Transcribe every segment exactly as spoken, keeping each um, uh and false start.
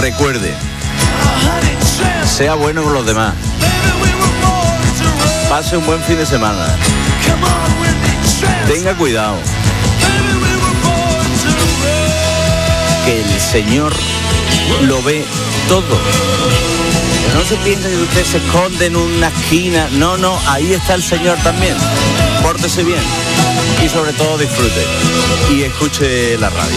recuerde, sea bueno con los demás, pase un buen fin de semana, tenga cuidado, que el Señor lo ve todo. No se piensa que usted se esconde en una esquina. No, no, ahí está el Señor también. Pórtese bien y sobre todo disfrute y escuche la radio.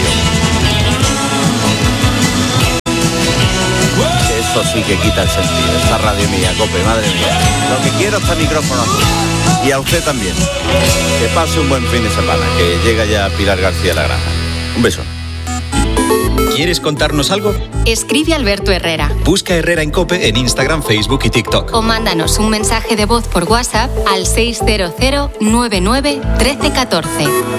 Que eso sí que quita el sentido. Esta radio mía, COPE, madre mía. Lo que quiero es este micrófono azul. Y a usted también. Que pase un buen fin de semana, que llega ya Pilar García La Granja. Un beso. ¿Quieres contarnos algo? Escribe Alberto Herrera. Busca Herrera en COPE en Instagram, Facebook y TikTok. O mándanos un mensaje de voz por WhatsApp al seis cero cero nueve nueve uno tres uno cuatro.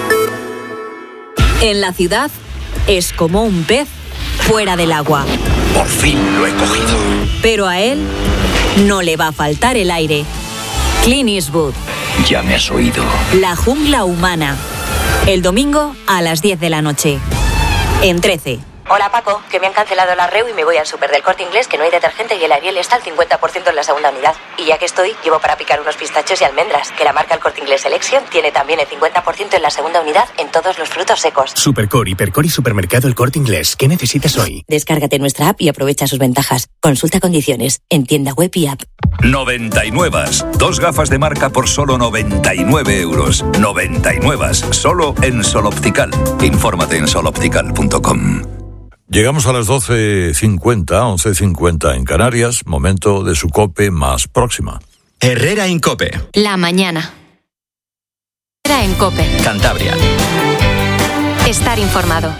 En la ciudad es como un pez fuera del agua. Por fin lo he cogido. Pero a él no le va a faltar el aire. Clint Eastwood. Ya me has oído. La jungla humana. El domingo a las diez de la noche. En trece. Hola Paco, que me han cancelado la R E U y me voy al súper del Corte Inglés, que no hay detergente y el Ariel está al cincuenta por ciento en la segunda unidad. Y ya que estoy, llevo para picar unos pistachos y almendras, que la marca El Corte Inglés Selection tiene también el cincuenta por ciento en la segunda unidad en todos los frutos secos. Supercor, Hipercor y Supermercado El Corte Inglés. ¿Qué necesitas hoy? Descárgate nuestra app y aprovecha sus ventajas. Consulta condiciones en tienda web y app. noventa y nueve. Dos gafas de marca por solo noventa y nueve euros. noventa y nueve. Solo en Sol Optical. Infórmate en sol optical punto com. Llegamos a las doce cincuenta, once cincuenta en Canarias, momento de su COPE más próxima. Herrera en COPE. La mañana. Herrera en COPE. Cantabria. Estar informado.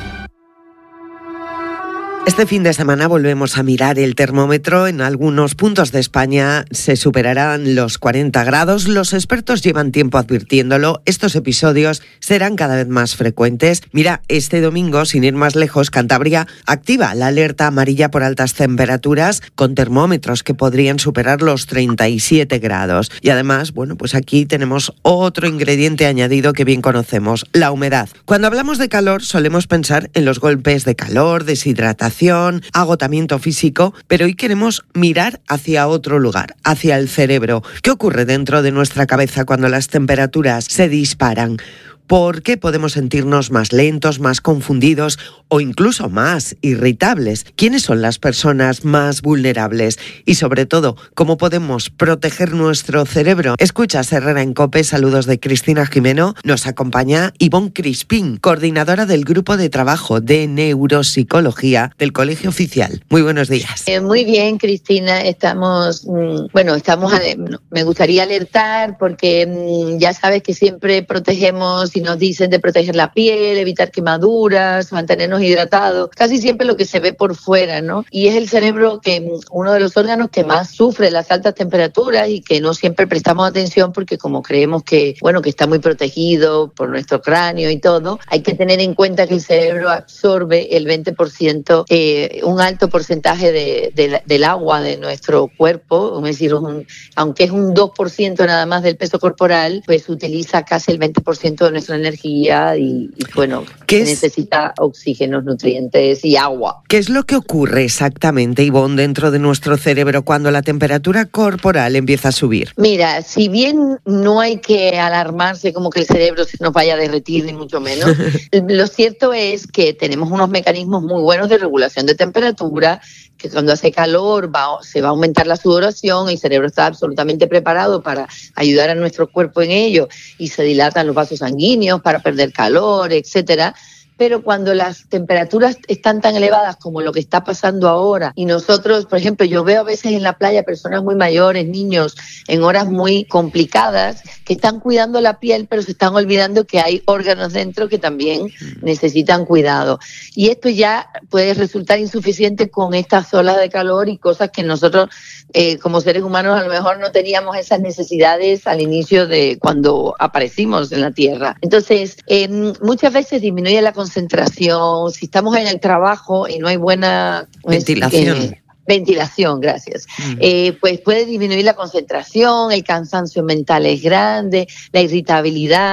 Este fin de semana volvemos a mirar el termómetro. En algunos puntos de España se superarán los cuarenta grados. Los expertos llevan tiempo advirtiéndolo. Estos episodios serán cada vez más frecuentes. Mira, este domingo, sin ir más lejos, Cantabria activa la alerta amarilla por altas temperaturas con termómetros que podrían superar los treinta y siete grados. Y además, bueno, pues aquí tenemos otro ingrediente añadido que bien conocemos, la humedad. Cuando hablamos de calor solemos pensar en los golpes de calor, deshidratación, agotamiento físico, pero hoy queremos mirar hacia otro lugar, hacia el cerebro. ¿Qué ocurre dentro de nuestra cabeza cuando las temperaturas se disparan? ¿Por qué podemos sentirnos más lentos, más confundidos o incluso más irritables? ¿Quiénes son las personas más vulnerables? Y sobre todo, ¿cómo podemos proteger nuestro cerebro? Escuchas Herrera en COPE, saludos de Cristina Jimeno. Nos acompaña Ivonne Crispín, coordinadora del Grupo de Trabajo de Neuropsicología del Colegio Oficial. Muy buenos días. Eh, muy bien, Cristina. Estamos, mmm, bueno, estamos, me gustaría alertar porque mmm, ya sabes que siempre protegemos y nos dicen de proteger la piel, evitar quemaduras, mantenernos hidratados, casi siempre lo que se ve por fuera, ¿no? Y es el cerebro que uno de los órganos que más sufre las altas temperaturas y que no siempre prestamos atención porque como creemos que, bueno, que está muy protegido por nuestro cráneo y todo, hay que tener en cuenta que el cerebro absorbe el veinte por ciento, eh, un alto porcentaje de, de, del agua de nuestro cuerpo, es decir, un, aunque es un dos por ciento nada más del peso corporal, pues utiliza casi el veinte por ciento de nuestra energía y, y bueno, ¿Qué necesita es? oxígenos, nutrientes y agua. ¿Qué es lo que ocurre exactamente, Ivonne, dentro de nuestro cerebro cuando la temperatura corporal empieza a subir? Mira, si bien no hay que alarmarse como que el cerebro se nos vaya a derretir, ni mucho menos, lo cierto es que tenemos unos mecanismos muy buenos de regulación de temperatura, que cuando hace calor va, se va a aumentar la sudoración, el cerebro está absolutamente preparado para ayudar a nuestro cuerpo en ello y se dilatan los vasos sanguíneos para perder calor, etcétera. Pero cuando las temperaturas están tan elevadas como lo que está pasando ahora, y nosotros, por ejemplo, yo veo a veces en la playa personas muy mayores, niños, en horas muy complicadas, que están cuidando la piel, pero se están olvidando que hay órganos dentro que también necesitan cuidado. Y esto ya puede resultar insuficiente con estas olas de calor y cosas que nosotros, eh, como seres humanos, a lo mejor no teníamos esas necesidades al inicio de cuando aparecimos en la Tierra. Entonces, eh, muchas veces disminuye la concentración, si estamos en el trabajo y no hay buena ventilación. Eh, ventilación, gracias. Mm. Eh, pues puede disminuir la concentración, el cansancio mental es grande, la irritabilidad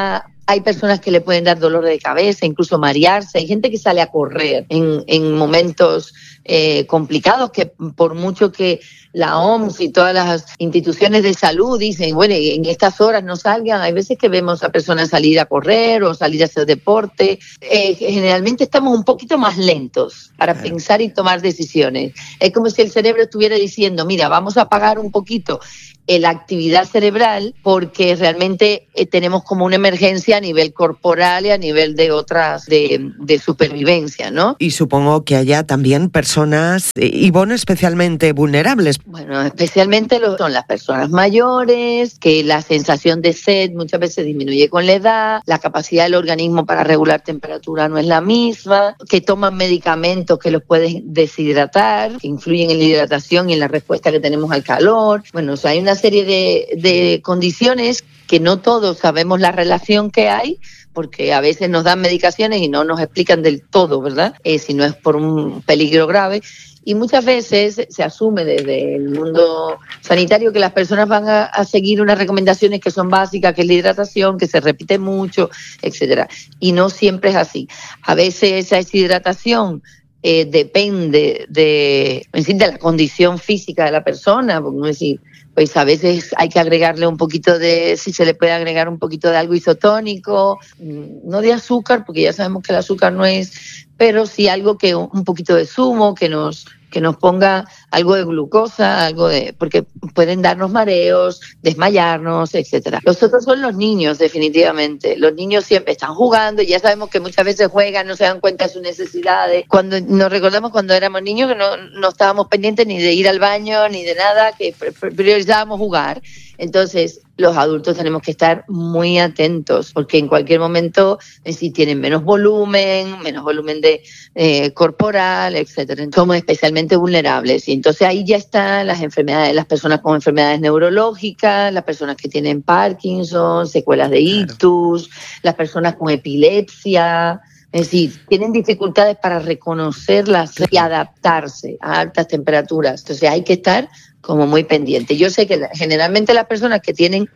Hay personas que le pueden dar dolor de cabeza, incluso marearse. Hay gente que sale a correr en, en momentos eh, complicados, que por mucho que la O M S y todas las instituciones de salud dicen, bueno, en estas horas no salgan, hay veces que vemos a personas salir a correr o salir a hacer deporte. Eh, generalmente estamos un poquito más lentos para claro. pensar y tomar decisiones. Es como si el cerebro estuviera diciendo, mira, vamos a apagar un poquito la actividad cerebral porque realmente eh, tenemos como una emergencia a nivel corporal y a nivel de otras, de, de supervivencia, ¿no? Y supongo que haya también personas, y bueno, especialmente vulnerables. Bueno, especialmente lo, son las personas mayores, que la sensación de sed muchas veces disminuye con la edad, la capacidad del organismo para regular temperatura no es la misma, que toman medicamentos que los pueden deshidratar, que influyen en la hidratación y en la respuesta que tenemos al calor. Bueno, o sea, hay una serie de, de condiciones que no todos sabemos la relación que hay, porque a veces nos dan medicaciones y no nos explican del todo, ¿verdad? Eh, si no es por un peligro grave. Y muchas veces se asume desde el mundo sanitario que las personas van a, a seguir unas recomendaciones que son básicas, que es la hidratación, que se repite mucho, etcétera. Y no siempre es así. A veces esa deshidratación eh, depende de, en fin, de la condición física de la persona, por no decir, pues a veces hay que agregarle un poquito de, si se le puede agregar un poquito de algo isotónico, no de azúcar, porque ya sabemos que el azúcar no es, pero sí algo que un poquito de zumo, que nos que nos ponga algo de glucosa, algo de, porque pueden darnos mareos, desmayarnos, etcétera. Los otros son los niños, definitivamente. Los niños siempre están jugando y ya sabemos que muchas veces juegan, no se dan cuenta de sus necesidades. Cuando nos recordamos cuando éramos niños que no, no estábamos pendientes ni de ir al baño ni de nada, que priorizábamos jugar. Entonces, los adultos tenemos que estar muy atentos porque en cualquier momento, eh, si tienen menos volumen, menos volumen de eh, corporal, etcétera, somos especialmente vulnerables. Y entonces ahí ya están las enfermedades, las personas con enfermedades neurológicas, las personas que tienen Parkinson, secuelas de ictus, claro. las personas con epilepsia. Es decir, tienen dificultades para reconocerlas y adaptarse a altas temperaturas. Entonces hay que estar como muy pendiente. Yo sé que la, generalmente las personas que tienen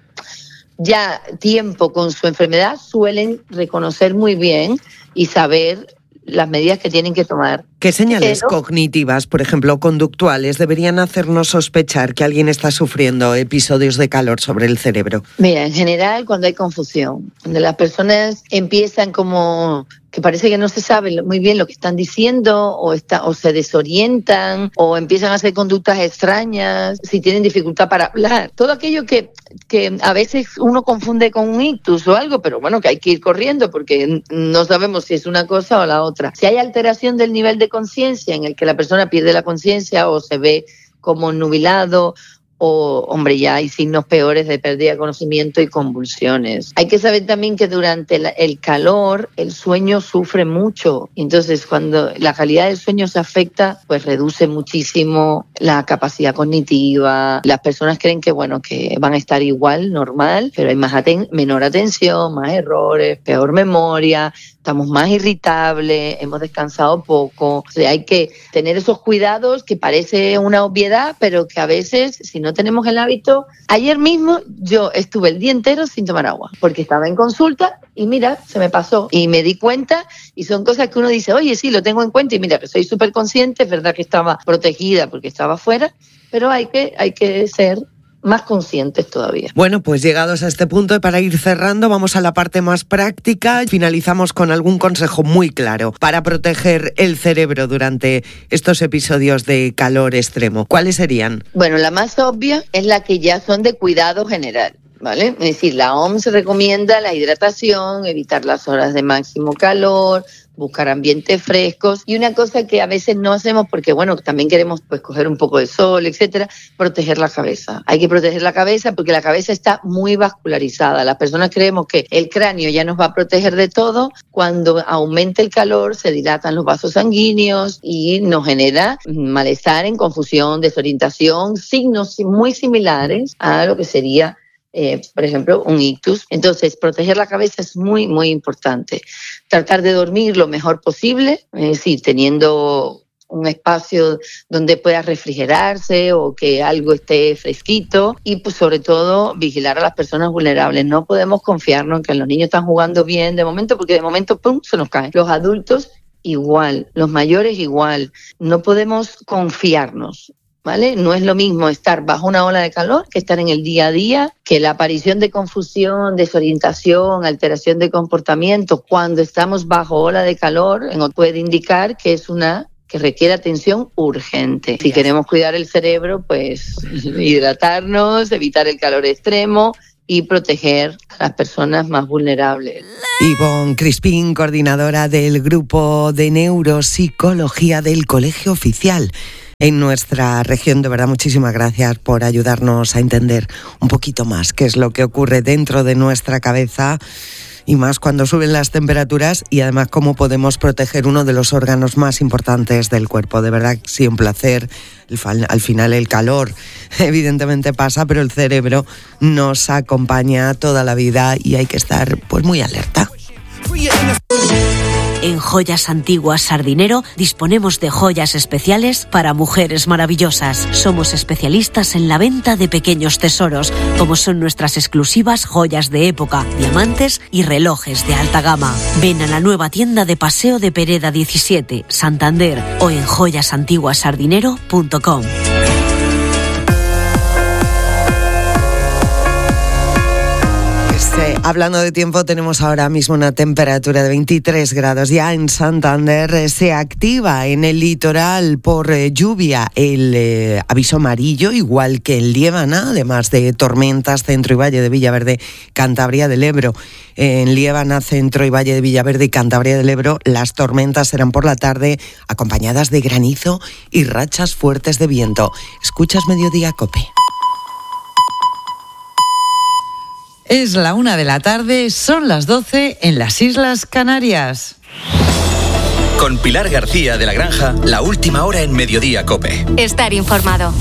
ya tiempo con su enfermedad suelen reconocer muy bien y saber las medidas que tienen que tomar. ¿Qué señales Pero, cognitivas, por ejemplo, conductuales, deberían hacernos sospechar que alguien está sufriendo episodios de calor sobre el cerebro? Mira, en general cuando hay confusión, cuando las personas empiezan como que parece que no se sabe muy bien lo que están diciendo o, está, o se desorientan o empiezan a hacer conductas extrañas, si tienen dificultad para hablar. Todo aquello que, que a veces uno confunde con un ictus o algo, pero bueno, que hay que ir corriendo porque no sabemos si es una cosa o la otra. Si hay alteración del nivel de conciencia en el que la persona pierde la conciencia o se ve como nubilado, o, hombre, ya hay signos peores de pérdida de conocimiento y convulsiones. Hay que saber también que durante la, el calor el sueño sufre mucho. Entonces, cuando la calidad del sueño se afecta, pues reduce muchísimo la capacidad cognitiva. Las personas creen que, bueno, que van a estar igual, normal, pero hay más aten- menor atención, más errores, peor memoria, estamos más irritables, hemos descansado poco. O sea, hay que tener esos cuidados que parece una obviedad, pero que a veces, si no tenemos el hábito. Ayer mismo yo estuve el día entero sin tomar agua, porque estaba en consulta y mira, se me pasó. Y me di cuenta, y son cosas que uno dice, oye, sí, lo tengo en cuenta, y mira, que soy súper consciente, es verdad que estaba protegida porque estaba afuera, pero hay que, hay que ser más conscientes todavía. Bueno, pues llegados a este punto, y para ir cerrando, vamos a la parte más práctica. Finalizamos con algún consejo muy claro para proteger el cerebro durante estos episodios de calor extremo. ¿Cuáles serían? Bueno, la más obvia es la que ya son de cuidado general, ¿vale? Es decir, la O M S recomienda la hidratación, evitar las horas de máximo calor, buscar ambientes frescos, y una cosa que a veces no hacemos porque, bueno, también queremos pues coger un poco de sol, etcétera, proteger la cabeza. Hay que proteger la cabeza porque la cabeza está muy vascularizada. Las personas creemos que el cráneo ya nos va a proteger de todo. Cuando aumenta el calor, se dilatan los vasos sanguíneos y nos genera malestar, en confusión, desorientación, signos muy similares a lo que sería Eh, por ejemplo, un ictus. Entonces, proteger la cabeza es muy, muy importante. Tratar de dormir lo mejor posible, es decir, teniendo un espacio donde pueda refrigerarse o que algo esté fresquito y pues sobre todo vigilar a las personas vulnerables. No podemos confiarnos en que los niños están jugando bien de momento, porque de momento pum, se nos caen. Los adultos igual, los mayores igual. No podemos confiarnos, ¿vale? No es lo mismo estar bajo una ola de calor que estar en el día a día, que la aparición de confusión, desorientación, alteración de comportamiento cuando estamos bajo ola de calor puede indicar que es una que requiere atención urgente. Si queremos cuidar el cerebro, pues hidratarnos, evitar el calor extremo y proteger a las personas más vulnerables. Ivonne Crispín, coordinadora del Grupo de Neuropsicología del Colegio Oficial en nuestra región. De verdad, muchísimas gracias por ayudarnos a entender un poquito más qué es lo que ocurre dentro de nuestra cabeza, y más cuando suben las temperaturas, y además cómo podemos proteger uno de los órganos más importantes del cuerpo. De verdad, sí, un placer. Al final el calor evidentemente pasa, pero el cerebro nos acompaña toda la vida y hay que estar pues muy alerta. En Joyas Antiguas Sardinero disponemos de joyas especiales para mujeres maravillosas. Somos especialistas en la venta de pequeños tesoros, como son nuestras exclusivas joyas de época, diamantes y relojes de alta gama. Ven a la nueva tienda de Paseo de Pereda diecisiete, Santander, o en joyas antiguas sardinero punto com. Hablando de tiempo, tenemos ahora mismo una temperatura de veintitrés grados. Ya en Santander se activa en el litoral por eh, lluvia el eh, aviso amarillo, igual que en Liébana, además de tormentas, centro y valle de Villaverde, Cantabria del Ebro. En Liébana, centro y valle de Villaverde y Cantabria del Ebro, las tormentas serán por la tarde acompañadas de granizo y rachas fuertes de viento. Escuchas Mediodía COPE. Es la una de la tarde, son las doce en las Islas Canarias. Con Pilar García de la Granja, la última hora en Mediodía COPE. Estar informado.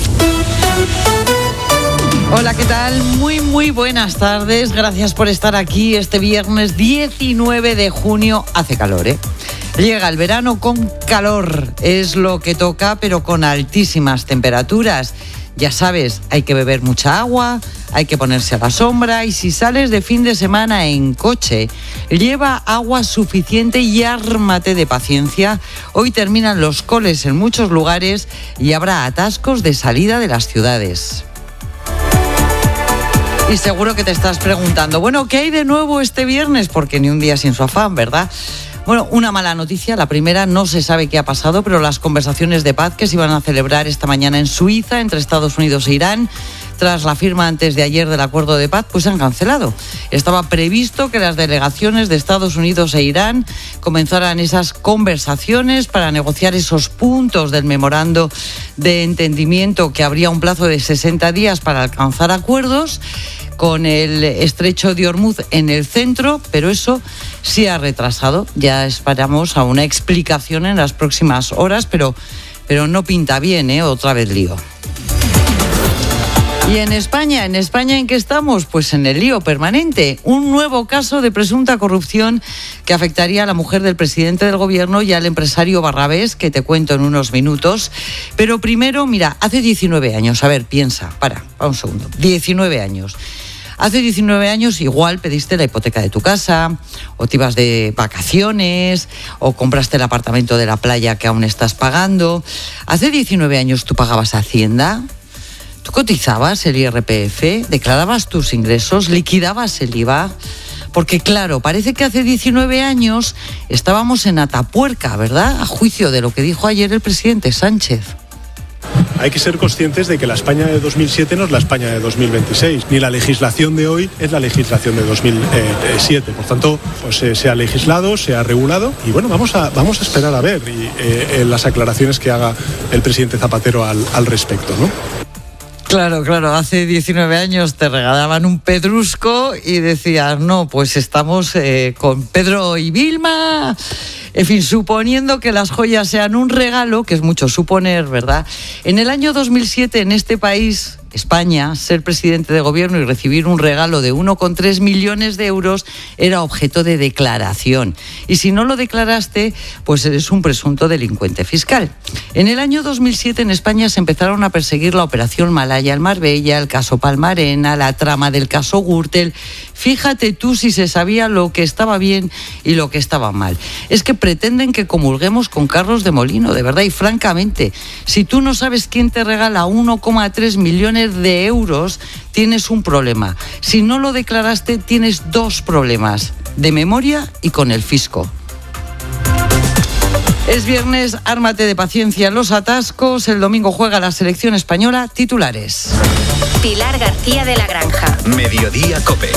Hola, ¿qué tal? Muy, muy buenas tardes. Gracias por estar aquí este viernes diecinueve de junio. Hace calor, ¿eh? Llega el verano con calor. Es lo que toca, pero con altísimas temperaturas. Ya sabes, hay que beber mucha agua, hay que ponerse a la sombra, y si sales de fin de semana en coche, lleva agua suficiente y ármate de paciencia. Hoy terminan los coles en muchos lugares y habrá atascos de salida de las ciudades. Y seguro que te estás preguntando, bueno, ¿qué hay de nuevo este viernes? Porque ni un día sin su afán, ¿verdad? Bueno, una mala noticia. La primera, no se sabe qué ha pasado, pero las conversaciones de paz que se iban a celebrar esta mañana en Suiza entre Estados Unidos e Irán, tras la firma antes de ayer del acuerdo de paz, pues se han cancelado. Estaba previsto que las delegaciones de Estados Unidos e Irán comenzaran esas conversaciones para negociar esos puntos del memorando de entendimiento, que habría un plazo de sesenta días para alcanzar acuerdos, con el estrecho de Hormuz en el centro, pero eso sí ha retrasado. Ya esperamos a una explicación en las próximas horas, pero, pero no pinta bien, ¿eh? Otra vez lío. Y en España, ¿en España en qué estamos? Pues en el lío permanente. Un nuevo caso de presunta corrupción que afectaría a la mujer del presidente del gobierno y al empresario Barrabés, que te cuento en unos minutos. Pero primero, mira, hace diecinueve años, a ver, piensa, para, para un segundo, diecinueve años. Hace diecinueve años igual pediste la hipoteca de tu casa, o te ibas de vacaciones, o compraste el apartamento de la playa que aún estás pagando. Hace diecinueve años tú pagabas Hacienda, tú cotizabas el I R P F, declarabas tus ingresos, liquidabas el I V A. Porque claro, parece que hace diecinueve años estábamos en Atapuerca, ¿verdad? A juicio de lo que dijo ayer el presidente Sánchez. Hay que ser conscientes de que la España de dos mil siete no es la España de dos mil veintiséis, ni la legislación de hoy es la legislación de dos mil siete. Por tanto, pues, eh, se ha legislado, se ha regulado, y bueno, vamos a, vamos a esperar a ver y, eh, las aclaraciones que haga el presidente Zapatero al, al respecto, ¿no? Claro, claro, hace diecinueve años te regalaban un pedrusco y decías, no, pues estamos eh, con Pedro y Vilma. En fin, suponiendo que las joyas sean un regalo, que es mucho suponer, ¿verdad? En el año dos mil siete, en este país, España, ser presidente de gobierno y recibir un regalo de uno coma tres millones de euros era objeto de declaración. Y si no lo declaraste, pues eres un presunto delincuente fiscal. En el año dos mil siete en España se empezaron a perseguir la operación Malaya en Marbella, el caso Palmarena, la trama del caso Gürtel. Fíjate tú si se sabía lo que estaba bien y lo que estaba mal. Es que pretenden que comulguemos con Carlos de Molino, de verdad, y francamente, si tú no sabes quién te regala uno coma tres millones de euros, tienes un problema. Si no lo declaraste, tienes dos problemas, de memoria y con el fisco. Es viernes, ármate de paciencia los atascos. El domingo juega la selección española. Titulares. Pilar García de la Granja. Mediodía COPE.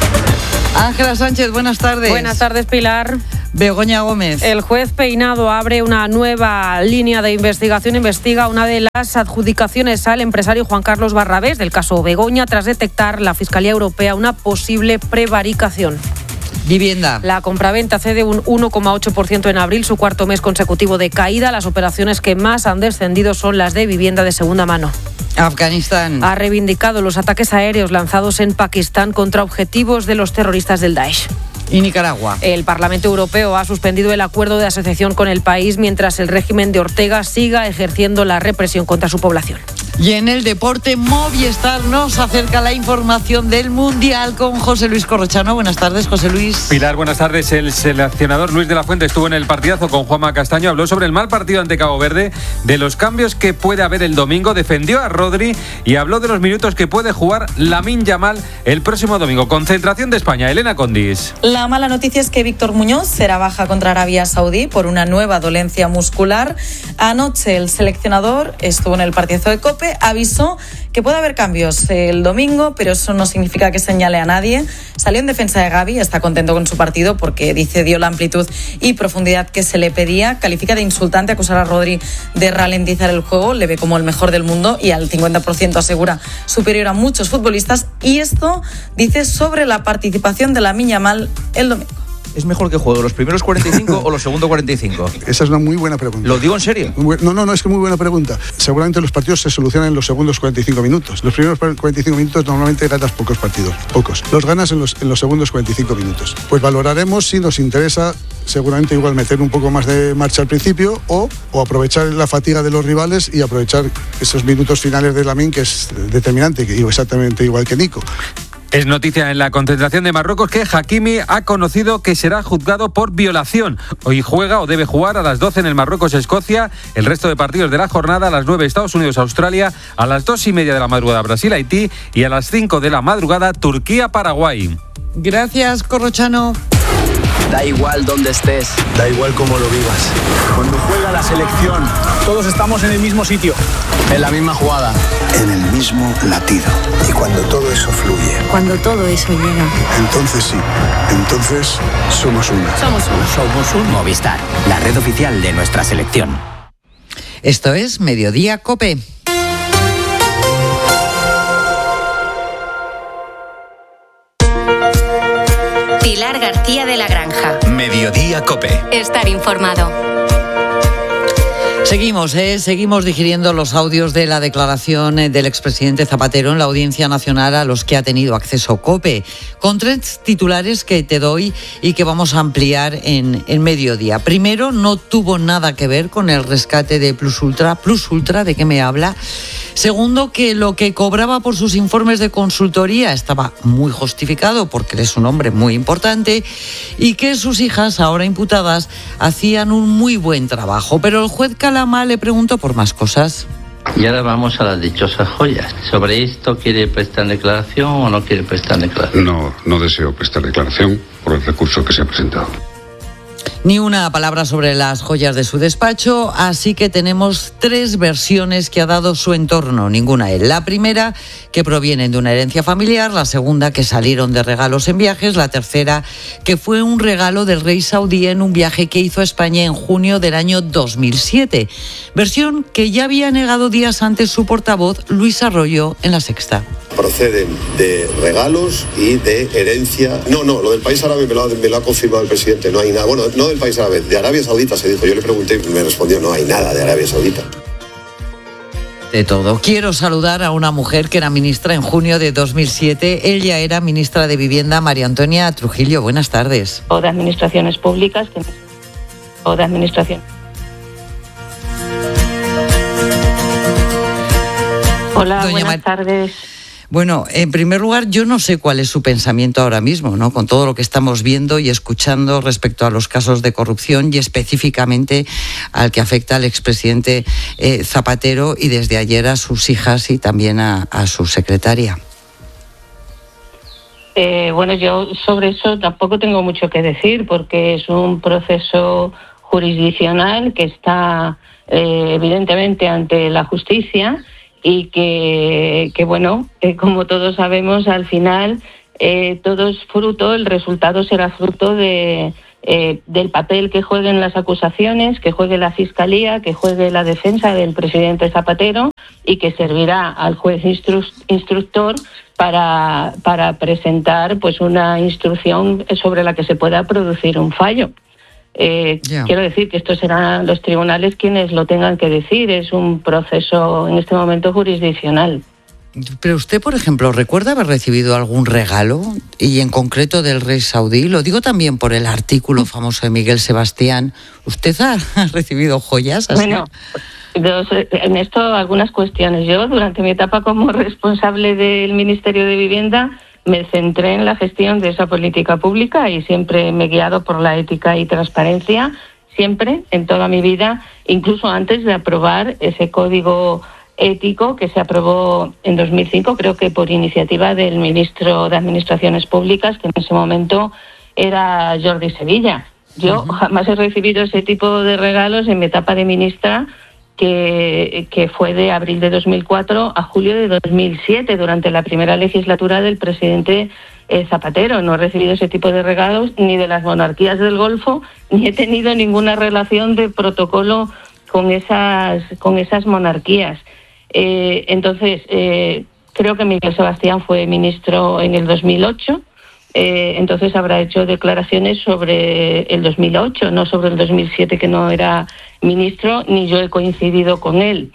Ángela Sánchez, buenas tardes. Buenas tardes, Pilar. Begoña Gómez. El juez Peinado abre una nueva línea de investigación. Investiga una de las adjudicaciones al empresario Juan Carlos Barrabés del caso Begoña tras detectar la Fiscalía Europea una posible prevaricación. Vivienda. La compraventa cede un uno coma ocho por ciento en abril, su cuarto mes consecutivo de caída. Las operaciones que más han descendido son las de vivienda de segunda mano. Afganistán. Ha reivindicado los ataques aéreos lanzados en Pakistán contra objetivos de los terroristas del Daesh. Y Nicaragua. El Parlamento Europeo ha suspendido el acuerdo de asociación con el país mientras el régimen de Ortega siga ejerciendo la represión contra su población. Y en el deporte, Movistar nos acerca la información del Mundial con José Luis Corrochano. Buenas tardes, José Luis. Pilar, buenas tardes. El seleccionador Luis de la Fuente estuvo en el partidazo con Juanma Castaño. Habló sobre el mal partido ante Cabo Verde, de los cambios que puede haber el domingo, defendió a Rodri y habló de los minutos que puede jugar Lamine Yamal el próximo domingo. Concentración de España. Elena Condis. La mala noticia es que Víctor Muñoz será baja contra Arabia Saudí por una nueva dolencia muscular. Anoche el seleccionador estuvo en el partidazo de COPE, avisó que puede haber cambios el domingo, pero eso no significa que señale a nadie. Salió en defensa de Gavi, está contento con su partido porque dice dio la amplitud y profundidad que se le pedía. Califica de insultante acusar a Rodri de ralentizar el juego, le ve como el mejor del mundo y al cincuenta por ciento asegura superior a muchos futbolistas. Y esto dice sobre la participación de Lamine Yamal el domingo. ¿Es mejor que juegue los primeros cuarenta y cinco o los segundos cuarenta y cinco? Esa es una muy buena pregunta. ¿Lo digo en serio? No, no, no, es que muy buena pregunta. Seguramente los partidos se solucionan en los segundos cuarenta y cinco minutos. Los primeros cuarenta y cinco minutos normalmente ganas pocos partidos, pocos. Los ganas en los, en los segundos cuarenta y cinco minutos. Pues valoraremos si nos interesa, seguramente igual meter un poco más de marcha al principio o, o aprovechar la fatiga de los rivales y aprovechar esos minutos finales de Lamine, que es determinante, que digo exactamente igual que Nico. Es noticia en la concentración de Marruecos que Hakimi ha conocido que será juzgado por violación. Hoy juega o debe jugar a las doce en el Marruecos-Escocia. El resto de partidos de la jornada: a las nueve Estados Unidos-Australia, a las dos y media de la madrugada Brasil-Haití y a las cinco de la madrugada Turquía-Paraguay. Gracias, Corrochano. Da igual dónde estés, da igual cómo lo vivas. Cuando juega la selección, todos estamos en el mismo sitio, en la misma jugada, en el mismo latido. Y cuando todo eso fluye, cuando todo eso llega, entonces sí, entonces somos uno. Somos uno. Somos un Movistar, la red oficial de nuestra selección. Esto es Mediodía COPE. Pilar García de la Granja. Mediodía COPE. Estar informado. Seguimos, ¿eh? seguimos digiriendo los audios de la declaración del expresidente Zapatero en la Audiencia Nacional a los que ha tenido acceso COPE, con tres titulares que te doy y que vamos a ampliar en, en mediodía. Primero, no tuvo nada que ver con el rescate de Plus Ultra. Plus Ultra, ¿de qué me habla? Segundo, que lo que cobraba por sus informes de consultoría estaba muy justificado porque es un hombre muy importante y que sus hijas, ahora imputadas, hacían un muy buen trabajo. Pero el juez Calama le preguntó por más cosas. Y ahora vamos a las dichosas joyas. ¿Sobre esto quiere prestar declaración o no quiere prestar declaración? No, no deseo prestar declaración por el recurso que se ha presentado. Ni una palabra sobre las joyas de su despacho, así que tenemos tres versiones que ha dado su entorno, ninguna él. La primera, que provienen de una herencia familiar; la segunda, que salieron de regalos en viajes; la tercera, que fue un regalo del rey saudí en un viaje que hizo a España en junio del año dos mil siete. Versión que ya había negado días antes su portavoz, Luis Arroyo, en La Sexta. Proceden de regalos y de herencia. No, no, lo del país árabe me lo, ha, me lo ha confirmado el presidente, no hay nada. Bueno, no del país árabe, de Arabia Saudita se dijo. Yo le pregunté y me respondió, no hay nada de Arabia Saudita. De todo. Quiero saludar a una mujer que era ministra en junio de dos mil siete. Ella era ministra de Vivienda, María Antonia Trujillo. Buenas tardes. O de administraciones públicas que... o de administración. Hola, Doña buenas Mar... tardes. Bueno, en primer lugar, yo no sé cuál es su pensamiento ahora mismo, ¿no? Con todo lo que estamos viendo y escuchando respecto a los casos de corrupción y específicamente al que afecta al expresidente eh, Zapatero y desde ayer a sus hijas y también a, a su secretaria. Eh, bueno, yo sobre eso tampoco tengo mucho que decir porque es un proceso jurisdiccional que está eh, evidentemente ante la justicia. Y que, que bueno, eh, como todos sabemos, al final eh, todo es fruto, el resultado será fruto de, eh, del papel que jueguen las acusaciones, que juegue la Fiscalía, que juegue la defensa del presidente Zapatero y que servirá al juez instru- instructor para, para presentar pues una instrucción sobre la que se pueda producir un fallo. Eh, yeah. Quiero decir que estos serán los tribunales quienes lo tengan que decir. Es un proceso en este momento jurisdiccional. Pero usted, por ejemplo, ¿recuerda haber recibido algún regalo? Y en concreto del rey saudí. Lo digo también por el artículo famoso de Miguel Sebastián. ¿Usted ha recibido joyas así? Bueno, dos, en esto algunas cuestiones. Yo, durante mi etapa como responsable del Ministerio de Vivienda, me centré en la gestión de esa política pública y siempre me he guiado por la ética y transparencia, siempre, en toda mi vida, incluso antes de aprobar ese código ético que se aprobó en dos mil cinco, creo que por iniciativa del ministro de Administraciones Públicas, que en ese momento era Jordi Sevilla. Yo uh-huh. jamás he recibido ese tipo de regalos en mi etapa de ministra, Que, que fue de abril de dos mil cuatro a julio de dos mil siete, durante la primera legislatura del presidente eh, Zapatero. No he recibido ese tipo de regalos ni de las monarquías del Golfo, ni he tenido ninguna relación de protocolo con esas, con esas monarquías. Eh, entonces, eh, creo que Miguel Sebastián fue ministro en el dos mil ocho, eh, entonces habrá hecho declaraciones sobre el dos mil ocho, no sobre el dos mil siete, que no era ministro, ni yo he coincidido con él.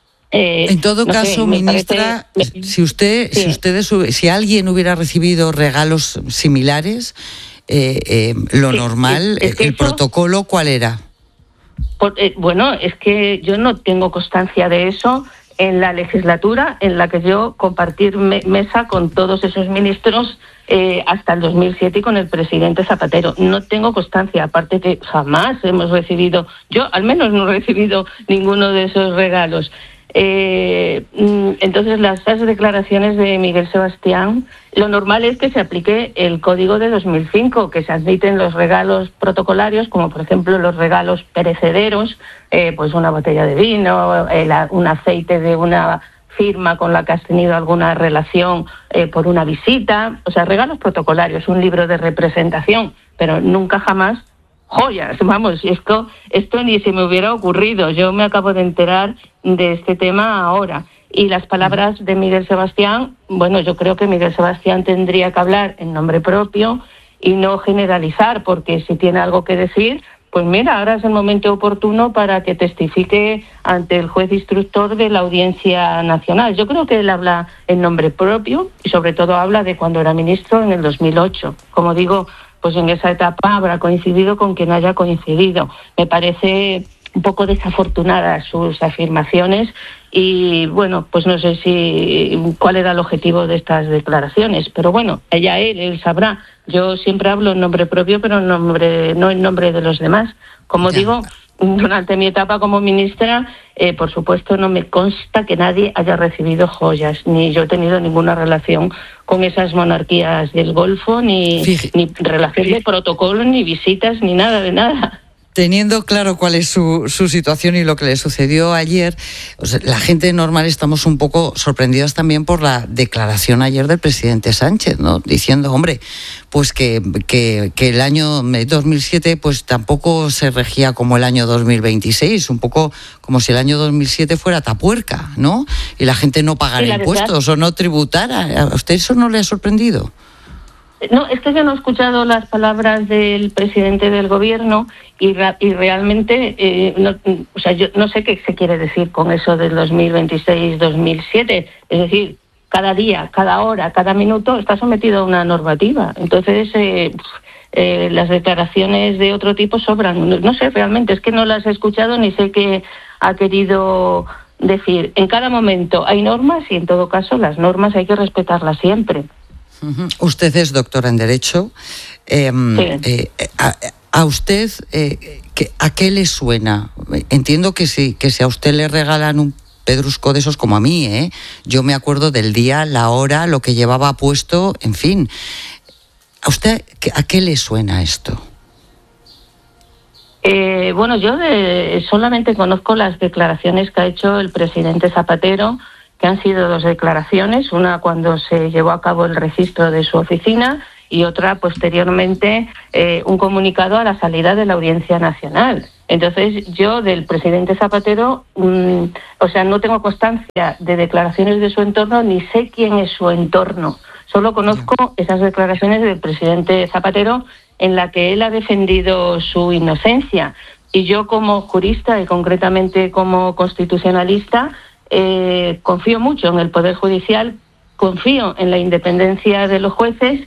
Eh, en todo no caso, sé, ministra, parece... si usted, sí. si ustedes, si alguien hubiera recibido regalos similares, eh, eh, lo sí, normal, es, es el eso... protocolo, ¿cuál era? Por, eh, bueno, es que yo no tengo constancia de eso en la legislatura en la que yo compartí me- mesa con todos esos ministros eh, hasta el dos mil siete y con el presidente Zapatero. No tengo constancia, aparte que jamás hemos recibido, yo al menos no he recibido ninguno de esos regalos. Eh, entonces, las, las declaraciones de Miguel Sebastián, lo normal es que se aplique el código de dos mil cinco, que se admiten los regalos protocolarios, como por ejemplo los regalos perecederos, eh, pues una botella de vino, eh, la, un aceite de una firma con la que has tenido alguna relación eh, por una visita, o sea, regalos protocolarios, un libro de representación, pero nunca jamás joyas. Vamos, esto, esto ni se me hubiera ocurrido. Yo me acabo de enterar de este tema ahora. Y las palabras de Miguel Sebastián, bueno, yo creo que Miguel Sebastián tendría que hablar en nombre propio y no generalizar, porque si tiene algo que decir, pues mira, ahora es el momento oportuno para que testifique ante el juez instructor de la Audiencia Nacional. Yo creo que él habla en nombre propio y sobre todo habla de cuando era ministro en el dos mil ocho. Como digo, pues en esa etapa habrá coincidido con quien haya coincidido. Me parece un poco desafortunadas sus afirmaciones y, bueno, pues no sé si cuál era el objetivo de estas declaraciones, pero bueno, ella, él, él sabrá. Yo siempre hablo en nombre propio, pero en nombre, no en nombre de los demás. Como ya. digo, durante mi etapa como ministra, eh, por supuesto, no me consta que nadie haya recibido joyas, ni yo he tenido ninguna relación con esas monarquías del Golfo, ni, ni relación de protocolo, ni visitas, ni nada de nada. Teniendo claro cuál es su, su situación y lo que le sucedió ayer, o sea, la gente normal estamos un poco sorprendidas también por la declaración ayer del presidente Sánchez, ¿no? Diciendo, hombre, pues que, que, que el año dos mil siete pues tampoco se regía como el año dos mil veintiséis, un poco como si el año dos mil siete fuera tapuerca, ¿no? Y la gente no pagara sí, impuestos verdad. o no tributara. ¿A usted eso no le ha sorprendido? No, es que yo no he escuchado las palabras del presidente del gobierno y, y realmente, eh, no, o sea, yo no sé qué se quiere decir con eso del dos mil veintiséis dos mil siete. Es decir, cada día, cada hora, cada minuto está sometido a una normativa. Entonces, eh, eh, las declaraciones de otro tipo sobran. No, no sé, realmente, es que no las he escuchado ni sé qué ha querido decir. En cada momento hay normas y, en todo caso, las normas hay que respetarlas siempre. Uh-huh. Usted es doctora en Derecho. Eh, sí. eh, a, a usted, eh, ¿a qué le suena? Entiendo que sí, que si a usted le regalan un pedrusco de esos, como a mí, ¿eh? Yo me acuerdo del día, la hora, lo que llevaba puesto, en fin. ¿A usted a qué le suena esto? Eh, bueno, yo de, solamente conozco las declaraciones que ha hecho el presidente Zapatero, que han sido dos declaraciones, una cuando se llevó a cabo el registro de su oficina y otra posteriormente eh, un comunicado a la salida de la Audiencia Nacional. Entonces yo del presidente Zapatero, mmm, o sea, no tengo constancia de declaraciones de su entorno ni sé quién es su entorno. Solo conozco esas declaraciones del presidente Zapatero en la que él ha defendido su inocencia. Y yo como jurista y concretamente como constitucionalista, Eh, confío mucho en el Poder Judicial, confío en la independencia de los jueces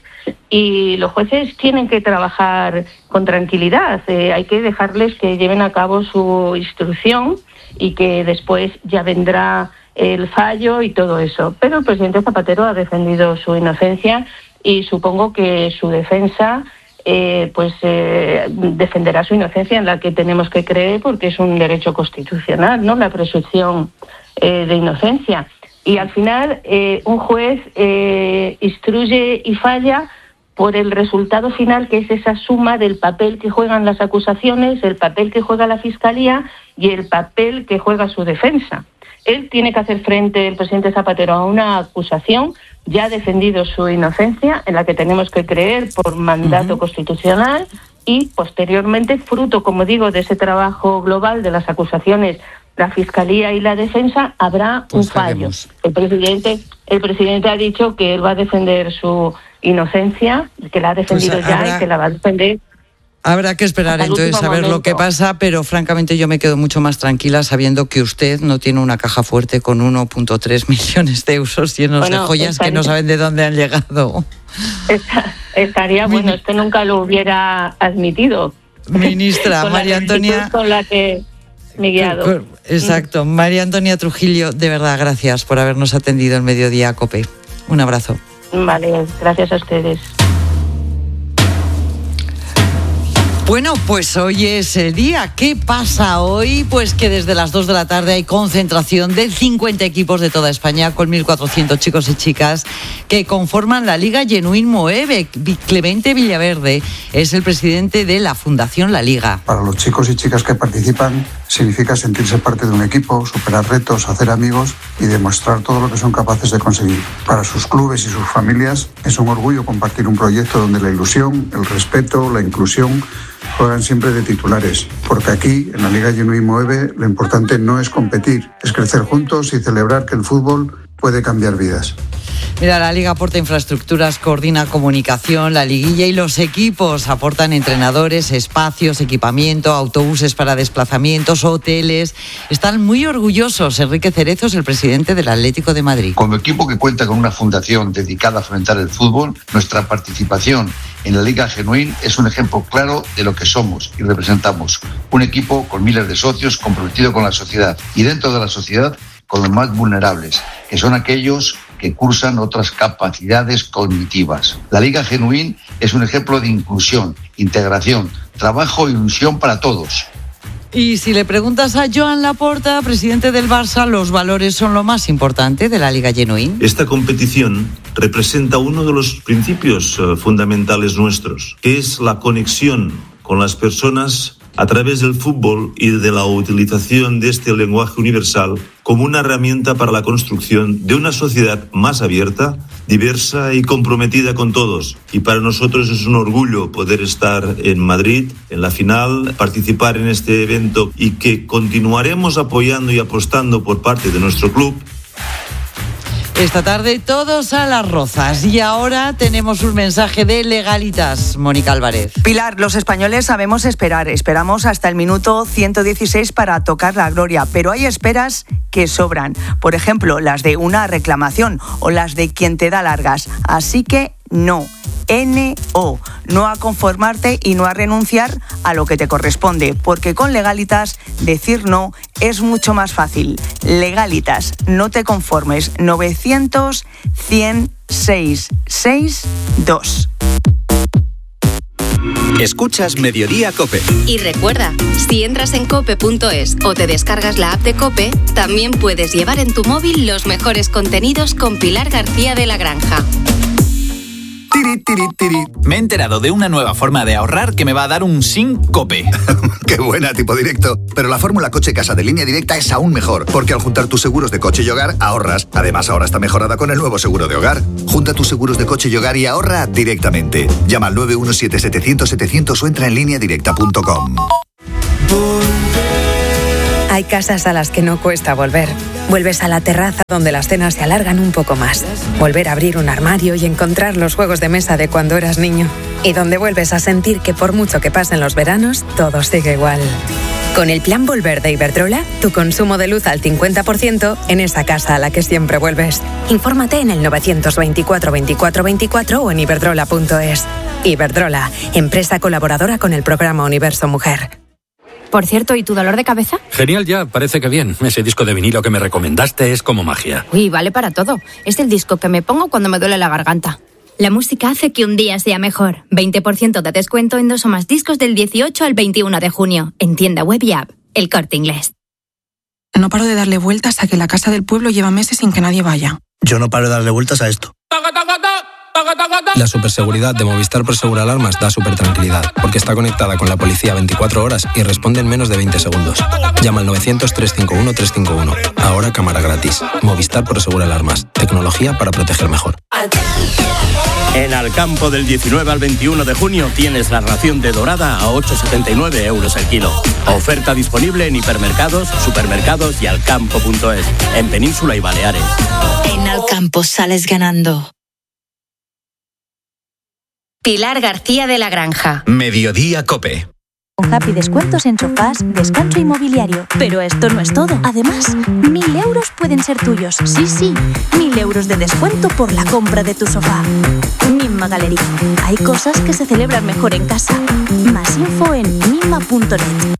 y los jueces tienen que trabajar con tranquilidad. Eh, hay que dejarles que lleven a cabo su instrucción y que después ya vendrá el fallo y todo eso. Pero el presidente Zapatero ha defendido su inocencia y supongo que su defensa eh, pues eh, defenderá su inocencia, en la que tenemos que creer porque es un derecho constitucional, ¿no? La presunción Eh, de inocencia. Y al final eh, un juez eh, instruye y falla por el resultado final, que es esa suma del papel que juegan las acusaciones, el papel que juega la Fiscalía y el papel que juega su defensa. Él tiene que hacer frente, el presidente Zapatero, a una acusación, ya ha defendido su inocencia, en la que tenemos que creer por mandato uh-huh. constitucional, y posteriormente, fruto, como digo, de ese trabajo global de las acusaciones, la Fiscalía y la Defensa, habrá pues un fallo. El presidente, el presidente ha dicho que él va a defender su inocencia, que la ha defendido pues habrá, ya y que la va a defender. Habrá que esperar entonces a ver momento. Lo que pasa, pero francamente yo me quedo mucho más tranquila sabiendo que usted no tiene una caja fuerte con uno punto tres millones de euros llenos bueno, de joyas estaría, que no saben de dónde han llegado. Esta, estaría Min- bueno, usted nunca lo hubiera admitido. Ministra María Antonia. Con la que me guiado. Exacto. María Antonia Trujillo, de verdad, gracias por habernos atendido en Mediodía COPE. Un abrazo. Vale, gracias a ustedes. Bueno, pues hoy es el día. ¿Qué pasa hoy? Pues que desde las dos de la tarde hay concentración de cincuenta equipos de toda España con mil cuatrocientos chicos y chicas que conforman la Liga Genuín Moeve. Clemente Villaverde es el presidente de la Fundación La Liga. Para los chicos y chicas que participan significa sentirse parte de un equipo, superar retos, hacer amigos y demostrar todo lo que son capaces de conseguir. Para sus clubes y sus familias es un orgullo compartir un proyecto donde la ilusión, el respeto, la inclusión juegan siempre de titulares, porque aquí, en la Liga Genuín Moeve, lo importante no es competir, es crecer juntos y celebrar que el fútbol puede cambiar vidas. Mira, la Liga aporta infraestructuras, coordina comunicación, la liguilla y los equipos aportan entrenadores, espacios, equipamiento, autobuses para desplazamientos, hoteles. Están muy orgullosos. Enrique Cerezo es el presidente del Atlético de Madrid. Como equipo que cuenta con una fundación dedicada a fomentar el fútbol, nuestra participación en la Liga Genuín es un ejemplo claro de lo que somos y representamos. Un equipo con miles de socios comprometido con la sociedad y dentro de la sociedad con los más vulnerables, que son aquellos que cursan otras capacidades cognitivas. La Liga Genuín es un ejemplo de inclusión, integración, trabajo e ilusión para todos. Y si le preguntas a Joan Laporta, presidente del Barça, los valores son lo más importante de la Liga Genuín. Esta competición representa uno de los principios uh, fundamentales nuestros, que es la conexión con las personas a través del fútbol y de la utilización de este lenguaje universal como una herramienta para la construcción de una sociedad más abierta, diversa y comprometida con todos. Y para nosotros es un orgullo poder estar en Madrid, en la final, participar en este evento y que continuaremos apoyando y apostando por parte de nuestro club. Esta tarde todos a las rozas. Y ahora tenemos un mensaje de Legalitas, Mónica Álvarez. Pilar, los españoles sabemos esperar. Esperamos hasta el minuto ciento dieciséis para tocar la gloria, pero hay esperas que sobran. Por ejemplo, las de una reclamación o las de quien te da largas. Así que no. N O. No a conformarte y no a renunciar a lo que te corresponde, porque con Legalitas decir no es mucho más fácil. Legalitas, no te conformes. novecientos, cien, seiscientos sesenta y dos. Escuchas Mediodía COPE. Y recuerda, si entras en cope punto es o te descargas la app de COPE, también puedes llevar en tu móvil los mejores contenidos con Pilar García de la Granja. Tiri, tiri, tiri. Me he enterado de una nueva forma de ahorrar que me va a dar un síncope. ¡Qué buena, tipo directo! Pero la fórmula coche-casa de Línea Directa es aún mejor, porque al juntar tus seguros de coche y hogar, ahorras. Además, ahora está mejorada con el nuevo seguro de hogar. Junta tus seguros de coche y hogar y ahorra directamente. Llama al nueve uno siete, setecientos, setecientos o entra en línea directa punto com. Hay casas a las que no cuesta volver. Vuelves a la terraza donde las cenas se alargan un poco más. Volver a abrir un armario y encontrar los juegos de mesa de cuando eras niño. Y donde vuelves a sentir que por mucho que pasen los veranos, todo sigue igual. Con el plan Volver de Iberdrola, tu consumo de luz al cincuenta por ciento en esa casa a la que siempre vuelves. Infórmate en el novecientos veinticuatro, veinticuatro, veinticuatro o en iberdrola punto es. Iberdrola, empresa colaboradora con el programa Universo Mujer. Por cierto, ¿y tu dolor de cabeza? Genial ya, parece que bien. Ese disco de vinilo que me recomendaste es como magia. Uy, vale para todo. Es el disco que me pongo cuando me duele la garganta. La música hace que un día sea mejor. veinte por ciento de descuento en dos o más discos del dieciocho al veintiuno de junio. En tienda web y app. El Corte Inglés. No paro de darle vueltas a que la casa del pueblo lleva meses sin que nadie vaya. Yo no paro de darle vueltas a esto. La superseguridad de Movistar Prosegur Alarmas da súper tranquilidad, porque está conectada con la policía veinticuatro horas y responde en menos de veinte segundos. Llama al novecientos, trescientos cincuenta y uno, trescientos cincuenta y uno. Ahora cámara gratis. Movistar Prosegur Alarmas. Tecnología para proteger mejor. En Alcampo del diecinueve al veintiuno de junio tienes la ración de dorada a ocho con setenta y nueve euros el kilo. Oferta disponible en hipermercados, supermercados y alcampo punto es, en Península y Baleares. En Alcampo sales ganando. Pilar García de la Granja. Mediodía COPE. Con Happy descuentos en sofás, descanso inmobiliario. Pero esto no es todo. Además, mil euros pueden ser tuyos. Sí, sí, mil euros de descuento por la compra de tu sofá. Mimma Galería. Hay cosas que se celebran mejor en casa. Más info en mimma punto net.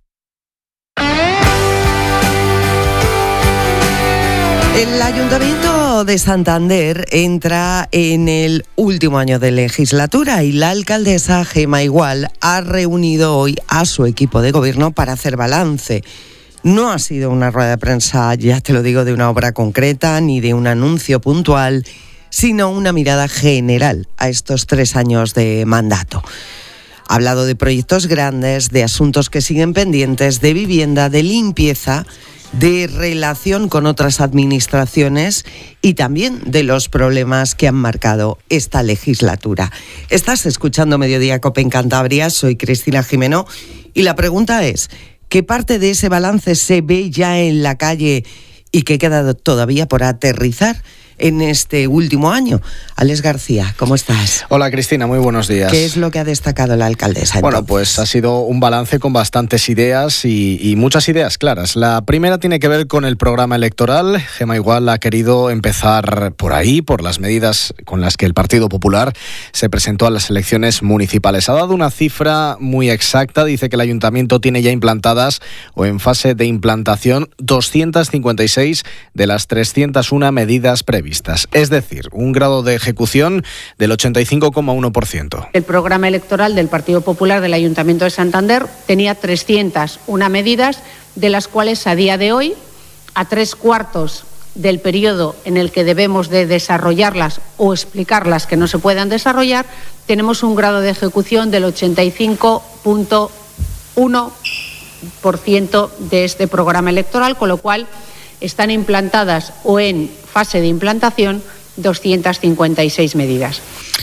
El Ayuntamiento de Santander entra en el último año de legislatura y la alcaldesa Gema Igual ha reunido hoy a su equipo de gobierno para hacer balance. No ha sido una rueda de prensa, ya te lo digo, de una obra concreta ni de un anuncio puntual, sino una mirada general a estos tres años de mandato. Ha hablado de proyectos grandes, de asuntos que siguen pendientes, de vivienda, de limpieza, de relación con otras administraciones y también de los problemas que han marcado esta legislatura. Estás escuchando Mediodía COPE en Cantabria, soy Cristina Jimeno y la pregunta es, ¿qué parte de ese balance se ve ya en la calle y qué queda todavía por aterrizar en este último año? Alex García, ¿cómo estás? Hola Cristina, muy buenos días. ¿Qué es lo que ha destacado la alcaldesa entonces? Bueno, pues ha sido un balance con bastantes ideas y, y muchas ideas claras. La primera tiene que ver con el programa electoral. Gema Igual ha querido empezar por ahí, por las medidas con las que el Partido Popular se presentó a las elecciones municipales. Ha dado una cifra muy exacta, dice que el Ayuntamiento tiene ya implantadas o en fase de implantación doscientas cincuenta y seis de las trescientas una medidas previstas. Es decir, un grado de ejecución del ochenta y cinco coma uno por ciento. El programa electoral del Partido Popular del Ayuntamiento de Santander tenía trescientas una medidas, de las cuales a día de hoy, a tres cuartos del periodo en el que debemos de desarrollarlas o explicarlas que no se puedan desarrollar, tenemos un grado de ejecución del ochenta y cinco coma uno por ciento de este programa electoral, con lo cual están implantadas o en fase de implantación doscientas cincuenta y seis medidas.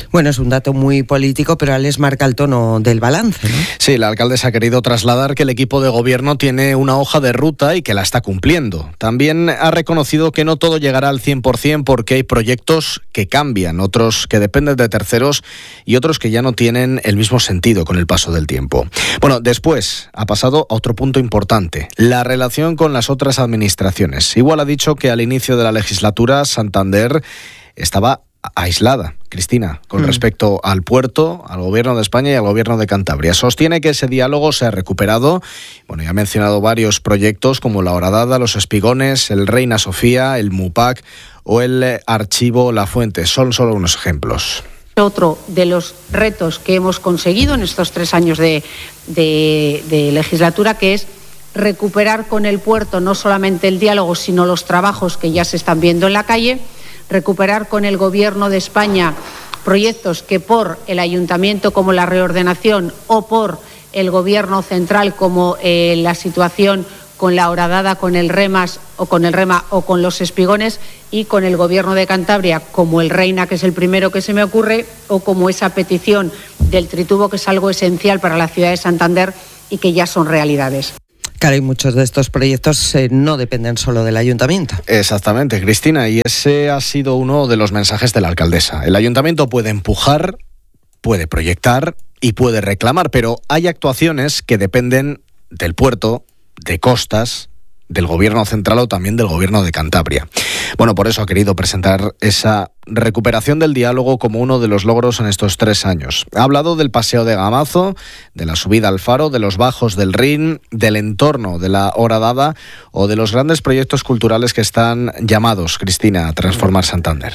Bueno, es un dato muy político, pero les marca el tono del balance, ¿no? Sí, la alcaldesa ha querido trasladar que el equipo de gobierno tiene una hoja de ruta y que la está cumpliendo. También ha reconocido que no todo llegará al cien por ciento porque hay proyectos que cambian, otros que dependen de terceros y otros que ya no tienen el mismo sentido con el paso del tiempo. Bueno, después ha pasado a otro punto importante, la relación con las otras administraciones. Igual ha dicho que al inicio de la legislatura Santander estaba aislada, Cristina, con mm. respecto al puerto, al gobierno de España y al gobierno de Cantabria. Sostiene que ese diálogo se ha recuperado. Bueno, ya ha mencionado varios proyectos como la Horadada, los Espigones, el Reina Sofía, el MUPAC o el Archivo La Fuente. Son solo unos ejemplos. Otro de los retos que hemos conseguido en estos tres años de, de, de legislatura, que es recuperar con el puerto no solamente el diálogo, sino los trabajos que ya se están viendo en la calle, recuperar con el Gobierno de España proyectos que por el Ayuntamiento, como la reordenación, o por el Gobierno central, como eh, la situación con la Horadada, con el Remas o con el Rema o con los Espigones, y con el Gobierno de Cantabria, como el Reina, que es el primero que se me ocurre, o como esa petición del tritubo, que es algo esencial para la ciudad de Santander y que ya son realidades. Claro, y muchos de estos proyectos eh, no dependen solo del ayuntamiento. Exactamente, Cristina, y ese ha sido uno de los mensajes de la alcaldesa. El ayuntamiento puede empujar, puede proyectar y puede reclamar, pero hay actuaciones que dependen del puerto, de Costas, del gobierno central o también del gobierno de Cantabria. Bueno, por eso ha querido presentar esa recuperación del diálogo como uno de los logros en estos tres años. Ha hablado del paseo de Gamazo, de la subida al Faro, de los bajos del Rin, del entorno de la Horadada o de los grandes proyectos culturales que están llamados, Cristina, a transformar Santander.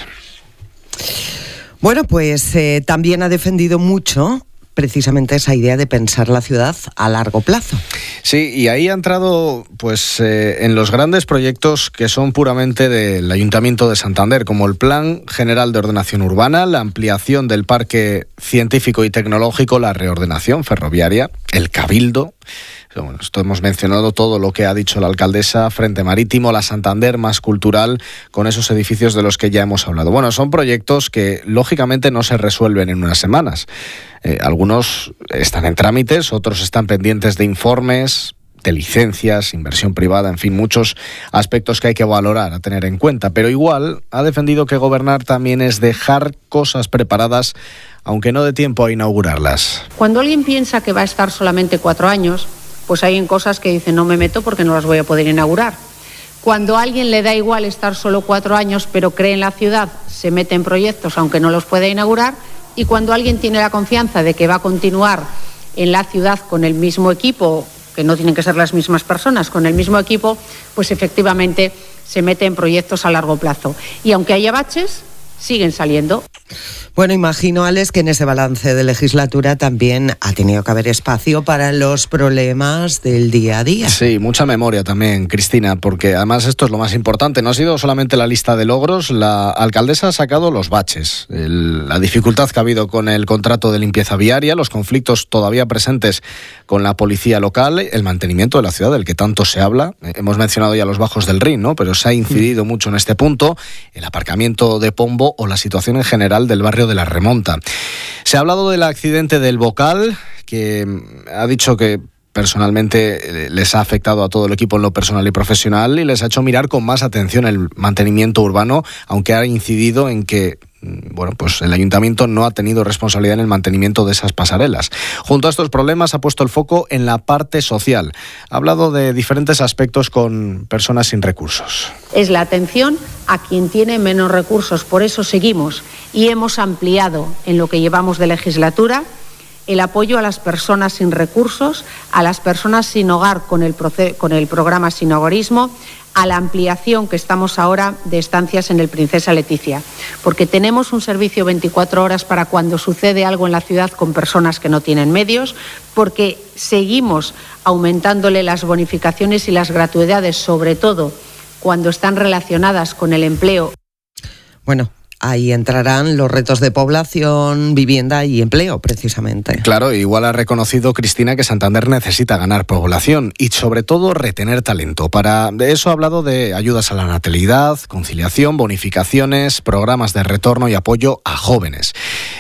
Bueno, pues eh, también ha defendido mucho precisamente esa idea de pensar la ciudad a largo plazo. Sí, y ahí ha entrado pues eh, en los grandes proyectos que son puramente del Ayuntamiento de Santander, como el Plan General de Ordenación Urbana, la ampliación del Parque Científico y Tecnológico, la reordenación ferroviaria, el Cabildo. Bueno, esto hemos mencionado todo lo que ha dicho la alcaldesa, Frente Marítimo, la Santander más cultural, con esos edificios de los que ya hemos hablado. Bueno, son proyectos que lógicamente no se resuelven en unas semanas. Eh, algunos están en trámites, otros están pendientes de informes, de licencias, inversión privada, en fin, muchos aspectos que hay que valorar, a tener en cuenta. Pero igual ha defendido que gobernar también es dejar cosas preparadas, aunque no dé tiempo a inaugurarlas. Cuando alguien piensa que va a estar solamente cuatro años, pues hay en cosas que dicen no me meto porque no las voy a poder inaugurar. Cuando a alguien le da igual estar solo cuatro años pero cree en la ciudad, se mete en proyectos aunque no los pueda inaugurar. Y cuando alguien tiene la confianza de que va a continuar en la ciudad con el mismo equipo, que no tienen que ser las mismas personas, con el mismo equipo, pues efectivamente se mete en proyectos a largo plazo. Y aunque haya baches, siguen saliendo. Bueno, imagino, Alex, que en ese balance de legislatura también ha tenido que haber espacio para los problemas del día a día. Sí, mucha memoria también, Cristina, porque además esto es lo más importante. No ha sido solamente la lista de logros, la alcaldesa ha sacado los baches, el, la dificultad que ha habido con el contrato de limpieza viaria, los conflictos todavía presentes con la policía local, el mantenimiento de la ciudad del que tanto se habla. Hemos mencionado ya los bajos del Rin, ¿no? Pero se ha incidido mm. mucho en este punto, el aparcamiento de Pombo o la situación en general del barrio de la Remonta. Se ha hablado del accidente del Bocal, que ha dicho que personalmente les ha afectado a todo el equipo en lo personal y profesional y les ha hecho mirar con más atención el mantenimiento urbano, aunque ha incidido en que bueno, pues el ayuntamiento no ha tenido responsabilidad en el mantenimiento de esas pasarelas. Junto a estos problemas ha puesto el foco en la parte social. Ha hablado de diferentes aspectos con personas sin recursos. Es la atención a quien tiene menos recursos. Por eso seguimos y hemos ampliado en lo que llevamos de legislatura el apoyo a las personas sin recursos, a las personas sin hogar con el, proce- con el programa Sin Hogarismo, a la ampliación que estamos ahora de estancias en el Princesa Leticia, porque tenemos un servicio veinticuatro horas para cuando sucede algo en la ciudad con personas que no tienen medios, porque seguimos aumentándole las bonificaciones y las gratuidades, sobre todo cuando están relacionadas con el empleo. Bueno, ahí entrarán los retos de población, vivienda y empleo, precisamente. Claro, igual ha reconocido Cristina que Santander necesita ganar población y sobre todo retener talento. Para eso ha hablado de ayudas a la natalidad, conciliación, bonificaciones, programas de retorno y apoyo a jóvenes.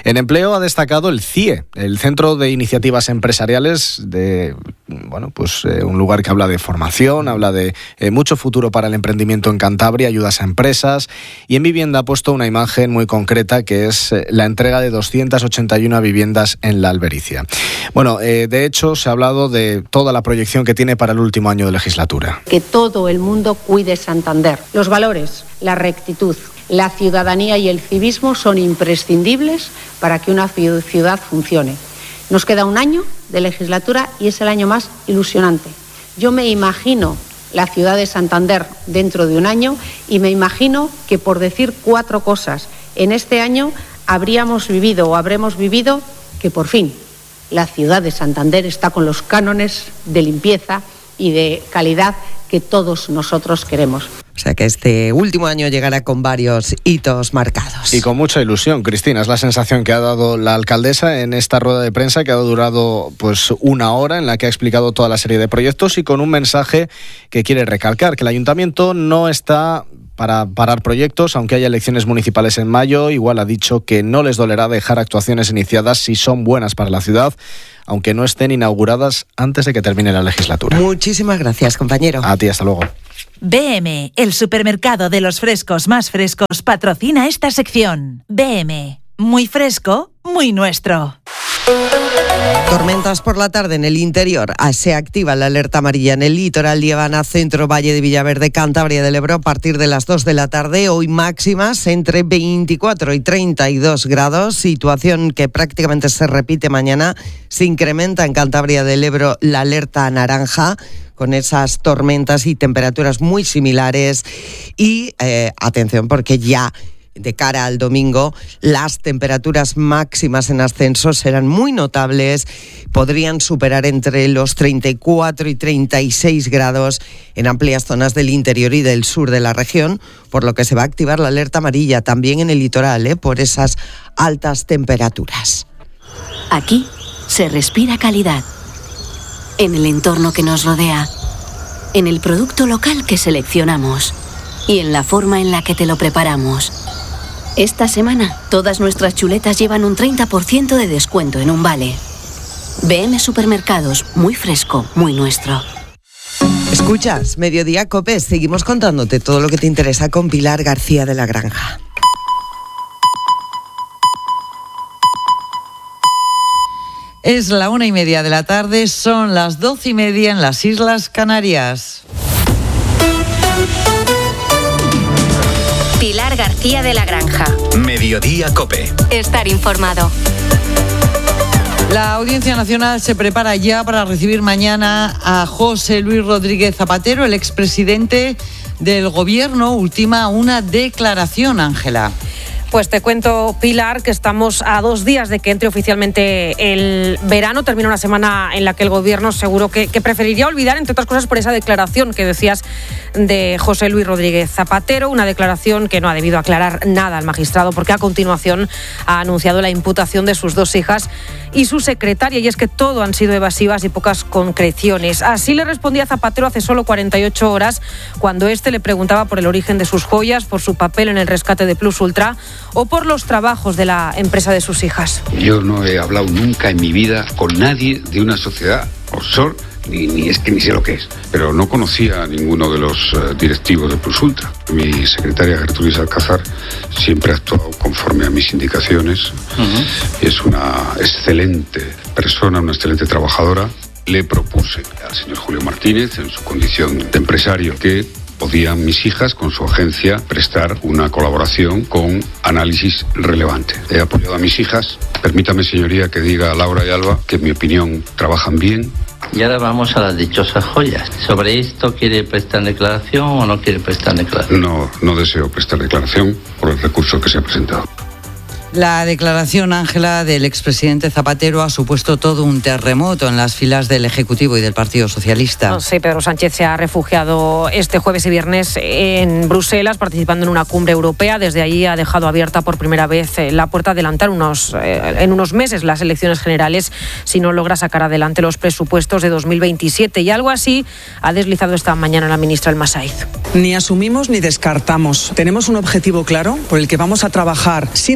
En empleo ha destacado el C I E, el Centro de Iniciativas Empresariales, de bueno, pues eh, un lugar que habla de formación, habla de eh, mucho futuro para el emprendimiento en Cantabria, ayudas a empresas, y en vivienda ha puesto una imagen muy concreta que es eh, la entrega de doscientas ochenta y una viviendas en la Albericia. Bueno, eh, de hecho se ha hablado de toda la proyección que tiene para el último año de legislatura. Que todo el mundo cuide Santander. Los valores, la rectitud, la ciudadanía y el civismo son imprescindibles para que una ciudad funcione. Nos queda un año de legislatura y es el año más ilusionante. Yo me imagino la ciudad de Santander dentro de un año y me imagino que, por decir cuatro cosas, en este año habríamos vivido o habremos vivido que por fin la ciudad de Santander está con los cánones de limpieza y de calidad que todos nosotros queremos. O sea que este último año llegará con varios hitos marcados. Y con mucha ilusión, Cristina, es la sensación que ha dado la alcaldesa en esta rueda de prensa que ha durado pues una hora, en la que ha explicado toda la serie de proyectos y con un mensaje que quiere recalcar, que el ayuntamiento no está para parar proyectos, aunque haya elecciones municipales en mayo. Igual ha dicho que no les dolerá dejar actuaciones iniciadas si son buenas para la ciudad, aunque no estén inauguradas antes de que termine la legislatura. Muchísimas gracias, compañero. A ti, hasta luego. B M, el supermercado de los frescos más frescos, patrocina esta sección. B M, muy fresco, muy nuestro. Tormentas por la tarde en el interior. Se activa la alerta amarilla en el litoral, Liébana, Centro, Valle de Villaverde, Cantabria del Ebro a partir de las dos de la tarde. Hoy máximas entre veinticuatro y treinta y dos grados, situación que prácticamente se repite mañana. Se incrementa en Cantabria del Ebro la alerta naranja, con esas tormentas y temperaturas muy similares. Y eh, atención, porque ya de cara al domingo, las temperaturas máximas en ascenso serán muy notables, podrían superar entre los treinta y cuatro y treinta y seis grados en amplias zonas del interior y del sur de la región, por lo que se va a activar la alerta amarilla también en el litoral, ¿eh? por esas altas temperaturas. Aquí se respira calidad, en el entorno que nos rodea, en el producto local que seleccionamos y en la forma en la que te lo preparamos. Esta semana, todas nuestras chuletas llevan un treinta por ciento de descuento en un vale. B M Supermercados, muy fresco, muy nuestro. Escuchas, Mediodía COPE, seguimos contándote todo lo que te interesa con Pilar García de la Granja. Es la una y media de la tarde, son las doce y media en las Islas Canarias. Pilar García de la Granja. Mediodía COPE. Estar informado. La Audiencia Nacional se prepara ya para recibir mañana a José Luis Rodríguez Zapatero, el expresidente del Gobierno. Ultima una declaración, Ángela. Pues te cuento, Pilar, que estamos a dos días de que entre oficialmente el verano. Termina una semana en la que el Gobierno seguro que, que preferiría olvidar, entre otras cosas, por esa declaración que decías de José Luis Rodríguez Zapatero, una declaración que no ha debido aclarar nada al magistrado, porque a continuación ha anunciado la imputación de sus dos hijas y su secretaria, y es que todo han sido evasivas y pocas concreciones. Así le respondía Zapatero hace solo cuarenta y ocho horas, cuando este le preguntaba por el origen de sus joyas, por su papel en el rescate de Plus Ultra o por los trabajos de la empresa de sus hijas. Yo no he hablado nunca en mi vida con nadie de una sociedad offshore, ni, ni es que ni sé lo que es, pero no conocía a ninguno de los uh, directivos de Plus Ultra. Mi secretaria Gertrudis Alcázar siempre ha actuado conforme a mis indicaciones. Uh-huh. Es una excelente persona, una excelente trabajadora. Le propuse al señor Julio Martínez, en su condición de empresario, que podían mis hijas, con su agencia, prestar una colaboración con análisis relevante. He apoyado a mis hijas. Permítame, señoría, que diga a Laura y Alba que, en mi opinión, trabajan bien. Y ahora vamos a las dichosas joyas. ¿Sobre esto quiere prestar declaración o no quiere prestar declaración? No, no deseo prestar declaración por el recurso que se ha presentado. La declaración, Ángela, del expresidente Zapatero ha supuesto todo un terremoto en las filas del Ejecutivo y del Partido Socialista. Sí, Pedro Sánchez se ha refugiado este jueves y viernes en Bruselas, participando en una cumbre europea. Desde allí ha dejado abierta por primera vez la puerta a adelantar unos, eh, en unos meses las elecciones generales si no logra sacar adelante los presupuestos de dos mil veintisiete. Y algo así ha deslizado esta mañana la ministra El Masaiz. Ni asumimos ni descartamos. Tenemos un objetivo claro por el que vamos a trabajar sin descanso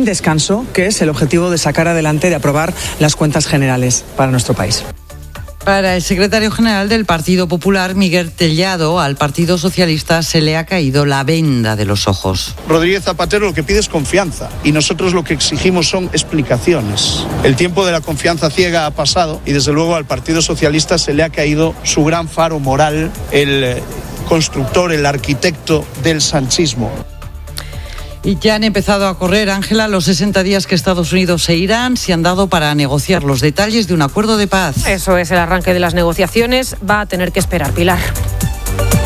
ambicioso, que es el objetivo de sacar adelante, de aprobar las cuentas generales para nuestro país. Para el secretario general del Partido Popular, Miguel Tellado, al Partido Socialista se le ha caído la venda de los ojos. Rodríguez Zapatero lo que pide es confianza y nosotros lo que exigimos son explicaciones. El tiempo de la confianza ciega ha pasado y desde luego al Partido Socialista se le ha caído su gran faro moral, el constructor, el arquitecto del sanchismo. Y ya han empezado a correr, Ángela, los sesenta días que Estados Unidos e Irán se han dado para negociar los detalles de un acuerdo de paz. Eso es, el arranque de las negociaciones va a tener que esperar, Pilar.